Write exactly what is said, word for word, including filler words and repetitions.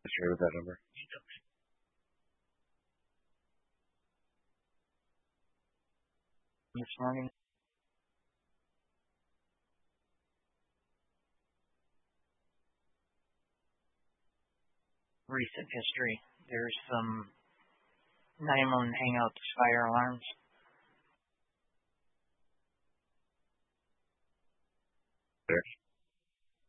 share with that number? This morning. Recent history. There's some nine one one hangouts, fire alarms. There.